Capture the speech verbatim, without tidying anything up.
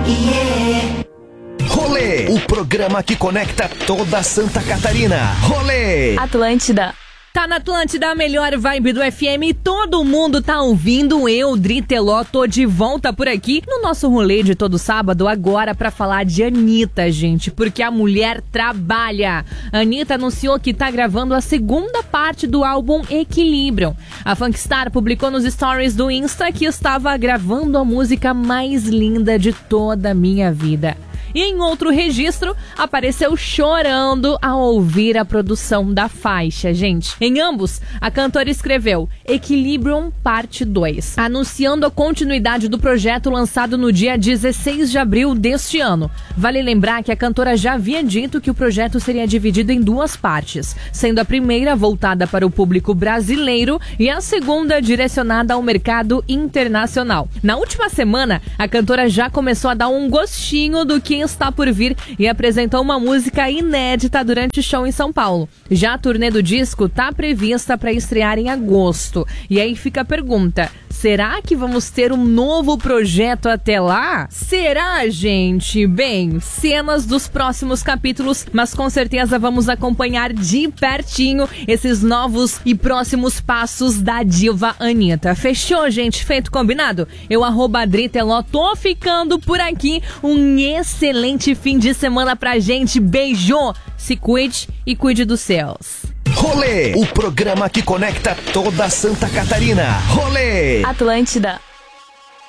Yeah. Rolê, o programa que conecta toda Santa Catarina. Rolê! Atlântida. Tá na Atlântida, a melhor vibe do F M, todo mundo tá ouvindo. Eu, Dri Teló, tô de volta por aqui no nosso rolê de todo sábado, agora pra falar de Anitta, gente, porque a mulher trabalha. A Anitta anunciou que tá gravando a segunda parte do álbum Equilibrium. A Funkstar publicou nos stories do Insta que estava gravando a música mais linda de toda a minha vida. E em outro registro, apareceu chorando ao ouvir a produção da faixa, gente. Em ambos, a cantora escreveu Equilibrium Parte dois, anunciando a continuidade do projeto lançado no dia dezesseis de abril deste ano. Vale lembrar que a cantora já havia dito que o projeto seria dividido em duas partes, sendo a primeira voltada para o público brasileiro e a segunda direcionada ao mercado internacional. Na última semana, a cantora já começou a dar um gostinho do que está por vir e apresentou uma música inédita durante o show em São Paulo. Já a turnê do disco está prevista para estrear em agosto. E aí fica a pergunta, será que vamos ter um novo projeto até lá? Será, gente? Bem, cenas dos próximos capítulos, mas com certeza vamos acompanhar de pertinho esses novos e próximos passos da diva Anitta. Fechou, gente? Feito combinado? Eu, arroba Dri Teló, tô ficando por aqui. Um excelente Excelente fim de semana pra gente. Beijo, se cuide e cuide dos seus. Rolê, o programa que conecta toda Santa Catarina. Rolê! Atlântida.